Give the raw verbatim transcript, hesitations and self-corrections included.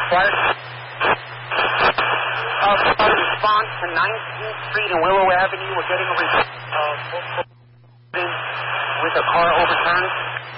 Fire. Uh, fire response to nineteenth Street and Willow Avenue. We're getting a report uh, with a car overturned.